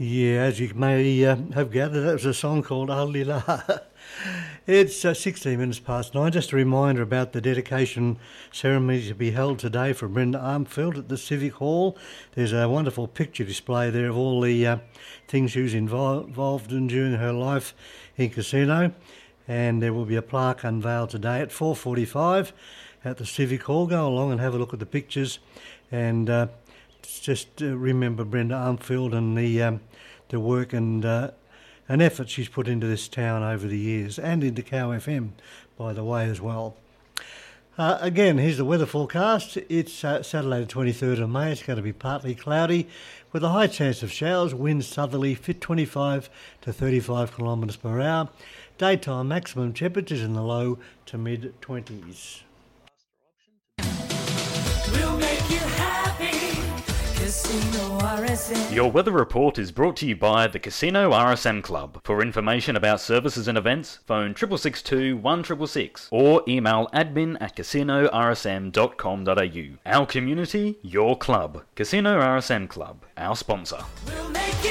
Yeah, as you may have gathered, that was a song called Holy La. It's 16 minutes past 9. Just a reminder about the dedication ceremony to be held today for Brenda Armfield at the Civic Hall. There's a wonderful picture display there of all the things she was involved in during her life in casino. And there will be a plaque unveiled today at 4:45 at the Civic Hall. Go along and have a look at the pictures and just remember Brenda Armfield and the work and effort she's put into this town over the years, and into Cow FM, by the way, as well. Again, here's the weather forecast. It's Saturday the 23rd of May. It's going to be partly cloudy with a high chance of showers, winds southerly, 25 to 35 kilometres per hour. Daytime maximum temperatures in the low to mid-20s. We'll make you happy. Casino RSM. Your weather report is brought to you by the Casino RSM Club. For information about services and events, phone 6662 1666 or email admin@casinorsm.com.au. Our community, your club. Casino RSM Club, our sponsor. We'll make you